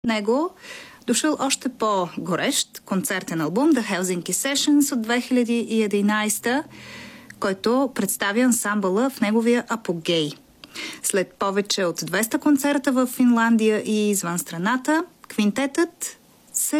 него дошъл още по-горещ концертен албум The Helsinki Sessions от 2011, който представя ансамбъла в неговия апогей. След повече от 200 концерта в Финландия и извън страната, квинтетът